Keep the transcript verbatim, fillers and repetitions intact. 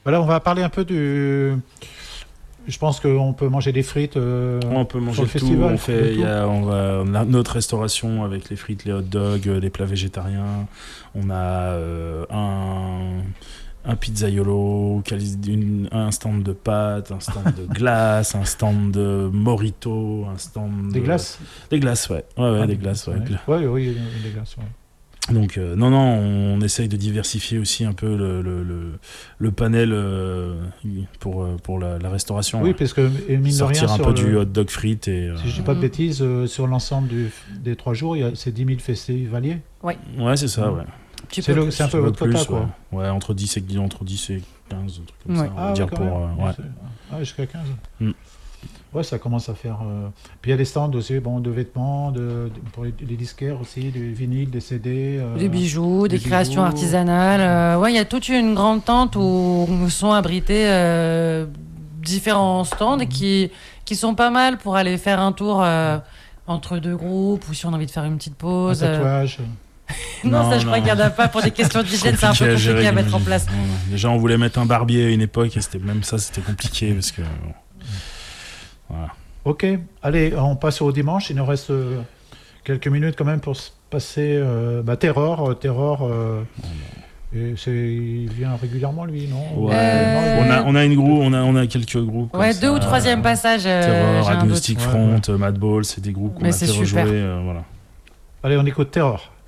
Voilà, on va parler un peu du. Je pense qu'on peut manger des frites. Euh, on peut manger sur le tout. festival, On fait, tout. y a, on, va, on a notre restauration avec les frites, les hot dogs, les plats végétariens. On a euh, un. Un pizzaiolo, une, un stand de pâtes, un stand de glace, un stand de mojito, un stand des de... glaces. Des glaces, ouais, ouais, ouais, ah, des glaces, ouais. Ouais, oui, des glaces, ouais. Donc euh, non, non, on essaye de diversifier aussi un peu le, le, le, le panel euh, pour, pour la, la restauration. Oui, ouais. parce que mine sortir de rien, un peu le... du hot dog frites et. Euh... Si je dis pas de bêtises, euh, sur l'ensemble du, des trois jours, il y a c'est dix mille festivaliers. Oui. Ouais, c'est ça, ouais. C'est, le, c'est un peu votre plus, quota, quoi. Ouais. ouais, entre dix et entre dix et quinze, un truc comme ouais. ça. On ah, va dire ouais, pour. Euh, ouais. Ah, jusqu'à quinze. Mm. Ouais, ça commence à faire. Euh... Puis il y a des stands aussi, bon, de vêtements, de, de pour les, les disquaires aussi, des vinyles, des C D. Euh... Des bijoux, des, des créations bijoux. artisanales. Euh, ouais, il y a toute une grande tente où sont abrités euh, différents stands mm. qui, qui sont pas mal pour aller faire un tour euh, entre deux groupes ou si on a envie de faire une petite pause. Un tatouage. Euh... non, non, ça je non. crois qu'il n'y en a pas pour des questions d'hygiène, c'est un peu compliqué à, gérer, à mettre en place. Déjà, on voulait mettre un barbier à une époque et c'était même ça, c'était compliqué parce que. Voilà. Ok, allez, on passe au dimanche. Il nous reste euh, quelques minutes quand même pour se passer. Euh, bah, Terror, euh, Terror. Euh, et c'est, il vient régulièrement lui, non ouais. euh... on, a, on a une groupe, on a, on a quelques groupes. Ouais, ça. deux ou troisième passage. Euh, Terror, Agnostic Front, ouais, ouais. Madball, c'est des groupes qu'on Mais a fait super. rejouer. Euh, voilà. Allez, on écoute Terror.